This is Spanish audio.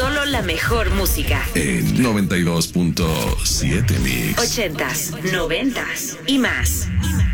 Solo la mejor música. En 92.7 Mix. 80s, 90s y más.